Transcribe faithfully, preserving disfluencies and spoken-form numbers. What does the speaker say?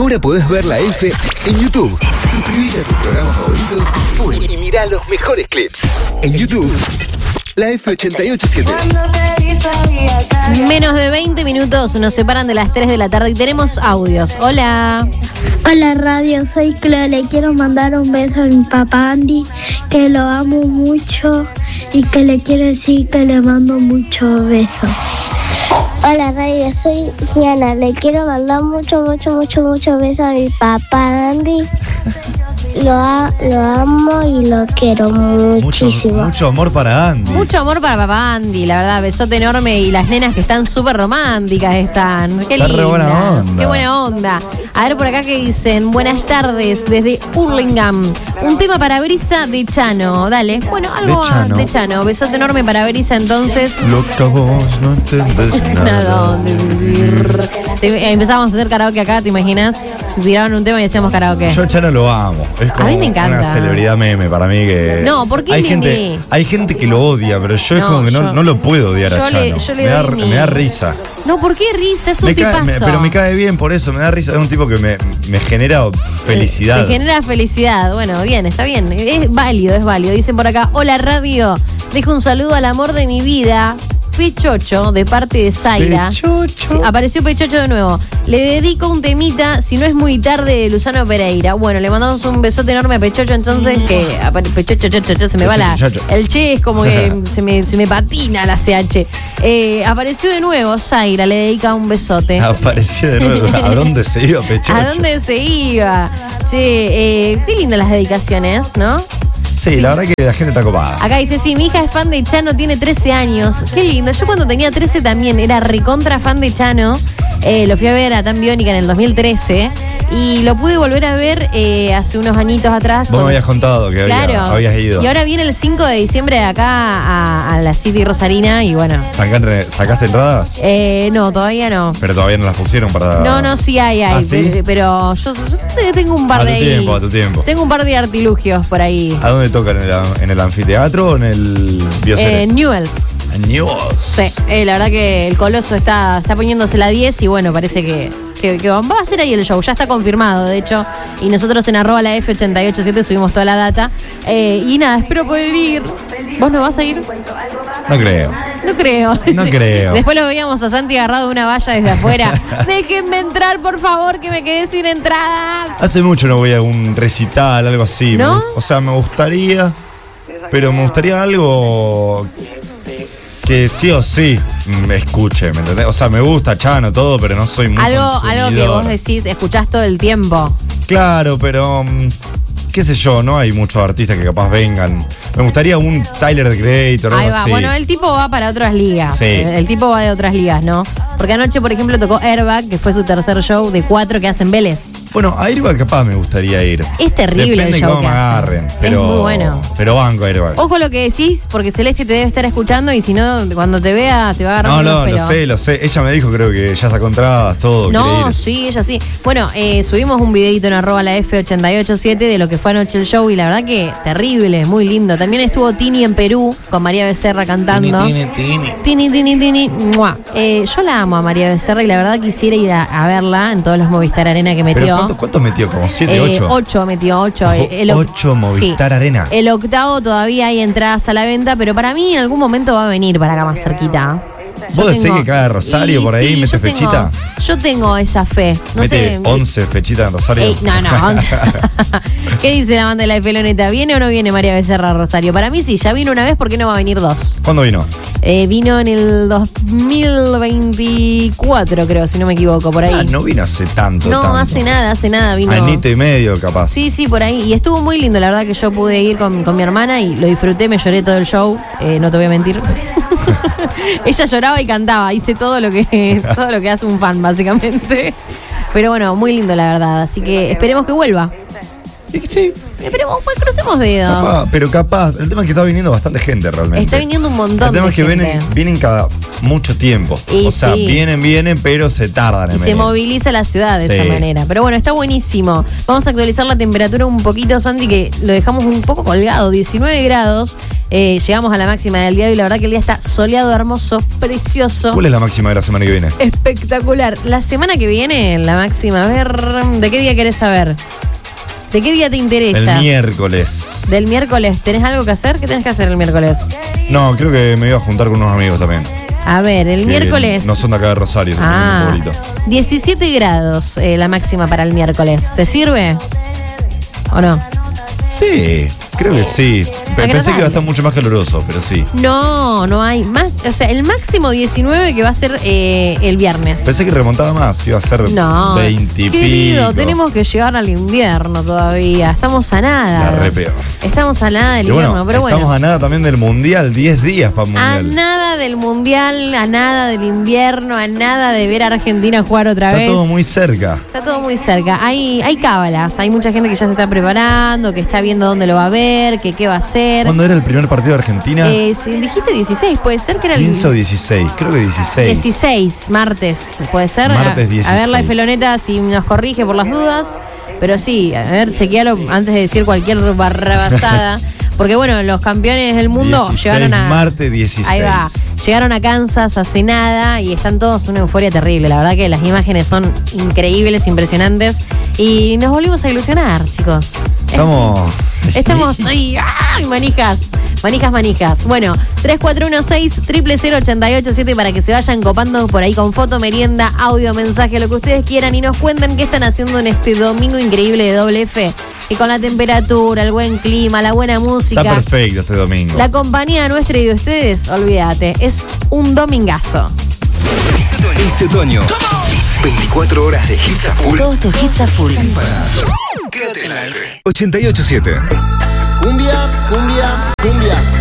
Ahora podés ver la F en YouTube. Suscribite a tus programas favoritos y mirá los mejores clips. En YouTube, la F ochenta y ocho siete. Menos de veinte minutos nos separan de las tres de la tarde y tenemos audios. Hola. Hola radio, soy Cleo, le quiero mandar un beso a mi papá Andy, que lo amo mucho y que le quiero decir que le mando muchos besos. Hola radio, soy Giana, le quiero mandar mucho, mucho, mucho, mucho besos a mi papá Andy. Lo, a, lo amo y lo quiero muchísimo. Mucho, mucho amor para Andy. Mucho amor para papá Andy, la verdad, besote enorme. Y las nenas que están súper románticas están. Qué Está lindas. re buena onda. Qué buena onda. A ver por acá que dicen, buenas tardes desde Hurlingham. Un tema para Brisa de Chano. Dale. Bueno, algo De Chano. de Chano. Besote enorme para Brisa entonces. Loca vos, no entendés ¿A nada. dónde vivir? Te- Empezábamos a hacer karaoke acá, ¿te imaginas? Tiraban un tema y hacíamos karaoke. Yo a Chano lo amo. Es como A mí me encanta. una celebridad meme para mí que... No, ¿por qué hay meme? gente, hay gente que lo odia, pero yo es No, como que no, yo- no lo puedo odiar yo a le- Chano. yo le me, da, doy mi- me da risa. No, ¿por qué risa? Es un Me cae- tipazo. me- pero me cae bien por eso, me da risa. Es un tipo que me, me genera felicidad. Te genera felicidad. Bueno, bien, está bien. Es válido, es válido. Dicen por acá, hola radio, dejo un saludo al amor de mi vida, Pechocho, de parte de Zaira. Pechocho. Sí, apareció Pechocho de nuevo. Le dedico un temita, si no es muy tarde, de Luzano Pereira. Bueno, le mandamos un besote enorme a Pechocho, entonces, que apare- Pechocho, cho, cho, cho, se me va la... Pechocho. El che es como que se me, se me patina la C H. Eh, apareció de nuevo Zaira, le dedica un besote. Apareció de nuevo. ¿A dónde se iba Pechocho? ¿A dónde se iba? Che, eh, qué lindas las dedicaciones, ¿no? Sí, la verdad que la gente está copada. Acá dice, sí, mi hija es fan de Chano, tiene trece años. Qué lindo. Yo cuando tenía trece también era recontra fan de Chano. Eh, lo fui a ver a Tan Biónica en el dos mil trece. Y lo pude volver a ver eh, hace unos añitos atrás. Vos con- me habías contado que había- Claro. habías ido. Y ahora viene el cinco de diciembre acá a, a la City Rosarina y bueno. ¿Sacaste, ¿Sacaste entradas? Eh, no, todavía no. Pero todavía no las pusieron para... No, no, sí hay, hay. ¿Ah, sí? pe- Pero yo, yo tengo un par A tu de ahí. tiempo, a tu tiempo. Tengo un par de artilugios por ahí. ¿A dónde tocan? ¿En el, en el anfiteatro o en el Bioceres? Eh, Newells. En Newells. Sí, eh, la verdad que el Coloso está, está poniéndose la diez y bueno, parece que, que, que va a ser ahí el show. Ya está confirmado, de hecho. Y nosotros en arroba la F ochenta y ocho siete subimos toda la data. Eh, y nada, espero poder ir. ¿Vos no vas a ir? No creo. No creo. No creo. Después lo veíamos a Santi agarrado de una valla desde afuera. Déjenme entrar, por favor, que me quedé sin entradas. Hace mucho no voy a un recital, algo así. ¿No? Me- o sea, me gustaría, pero me gustaría algo que sí o sí me escuche, ¿me entendés? O sea, me gusta Chano, todo, pero no soy muy Algo, algo que consumidor. vos decís, escuchás todo el tiempo. Claro, pero mm, qué sé yo, no hay muchos artistas que capaz vengan. Me gustaría un Tyler the Creator, Ahí algo va. así. Bueno, el tipo va para otras ligas. Sí. El, el tipo va de otras ligas, ¿no? Porque anoche, por ejemplo, tocó Airbag, que fue su tercer show de cuatro que hacen Vélez. Bueno, a Airbag capaz me gustaría ir. Es terrible Depende el show cómo que me hacen. agarren. Es Pero, muy bueno. Pero banco Airbag. Ojo lo que decís, porque Celeste te debe estar escuchando y si no, cuando te vea, te va a agarrar No, unos no, lo pelos. sé, lo sé. Ella me dijo, creo que ya sacó entradas, todo. quiere No, ir. sí, ella sí. Bueno, eh, subimos un videito en arroba la F ochenta y ocho siete de lo que fue anoche el show y la verdad que terrible, muy lindo. También estuvo Tini en Perú con María Becerra cantando. Tini, tini. Tini, Tini, Tini. ¡Mua! Eh, yo la amo a María Becerra y la verdad quisiera ir a, a verla en todos los Movistar Arena que metió. ¿Pero cuántos cuántos metió? ¿Como siete, Eh, ocho? ocho metió, ocho. Ojo, El, oc- ocho Movistar Arena. El octavo todavía hay entradas a la venta, pero para mí en algún momento va a venir para acá más cerquita. Yo ¿Vos decís tengo- que cada Rosario Y por ahí sí, mete yo tengo- fechita? Yo tengo esa fe. No ¿Mete sé. once fechitas en Rosario? Ey, no, no, once. ¿Qué dice la banda de la Feloneta? ¿Viene o no viene María Becerra a Rosario? Para mí sí, ya vino una vez, ¿por qué no va a venir dos? ¿Cuándo vino? Eh, vino en el dos mil veinticuatro, creo, si no me equivoco, por ahí. Ah, no vino hace tanto, no, tanto. hace nada, hace nada vino. Añito y medio, capaz. Sí, sí, por ahí. Y estuvo muy lindo, la verdad que yo pude ir con, con mi hermana y lo disfruté, me lloré todo el show, eh, no te voy a mentir. Ella lloraba y cantaba, hice todo lo que todo lo que hace un fan, básicamente. Pero bueno, muy lindo la verdad, así que esperemos que vuelva. Y sí. Eh, Pero pues, crucemos dedos. Capaz, pero capaz, el tema es que está viniendo bastante gente realmente. Está viniendo un montón El tema de es que gente. vienen, vienen cada mucho tiempo. Y o sea, sí. vienen, vienen, pero se tardan en Y se venir. moviliza la ciudad de Sí. esa manera. Pero bueno, está buenísimo. Vamos a actualizar la temperatura un poquito, Santi, que lo dejamos un poco colgado. diecinueve grados. Eh, llegamos a la máxima del día y la verdad que el día está soleado, hermoso, precioso. ¿Cuál es la máxima de la semana que viene? Espectacular. La semana que viene, la máxima. A ver, ¿de qué día querés saber? ¿De qué día te interesa? El miércoles. Del miércoles. ¿Tenés algo que hacer? ¿Qué tenés que hacer el miércoles? No, creo que me iba a juntar con unos amigos también. A ver, el que miércoles. No son de acá de Rosario, son Ah, de un pueblito. diecisiete grados eh, la máxima para el miércoles. ¿Te sirve? ¿O no? Sí, creo que sí. Pe- Pensé Agradable. que iba a estar mucho más caluroso, pero sí. No, no hay más. O sea, el máximo diecinueve que va a ser eh, el viernes. Pensé que remontaba más, iba a ser No, veinte y querido, pico. tenemos que llegar al invierno todavía. Estamos a nada. La re peor. Estamos a nada del Y bueno, invierno, pero estamos bueno. a nada también del mundial, diez días para el A mundial. nada del mundial, a nada del invierno, a nada de ver a Argentina jugar otra Está vez. todo muy cerca. Está todo muy cerca. Hay, hay cábalas, hay mucha gente que ya se está preparando, que está viendo dónde lo va a ver, que qué va a hacer. ¿Cuándo era el primer partido de Argentina? Eh, si dijiste dieciséis, puede ser que era el quince o dieciséis, creo que dieciséis. dieciséis, martes, puede ser. Martes A- A ver la dieciséis. Feloneta si nos corrige por las dudas. Pero sí, a ver, chequealo antes de decir cualquier barrabasada. Porque bueno, los campeones del mundo dieciséis, llegaron a. martes dieciséis. Ahí va. Llegaron a Kansas hace nada y están todos una euforia terrible. La verdad que las imágenes son increíbles, impresionantes. Y nos volvimos a ilusionar, chicos. Es Estamos. así. Estamos ahí. ¡Ay, manijas! Manijas, manijas. Bueno, tres cuatro uno seis, cero cero cero, ocho ocho siete para que se vayan copando por ahí con foto, merienda, audio, mensaje, lo que ustedes quieran y nos cuenten qué están haciendo en este domingo increíble de Doble F. Y con la temperatura, el buen clima, la buena música. Está perfecto este domingo. La compañía nuestra y de ustedes, olvídate, es un domingazo. Este otoño, veinticuatro horas de hits a full. Todos tus hits a full. Quédate en la F. ochenta y ocho siete. Cumbia, cumbia, cumbia.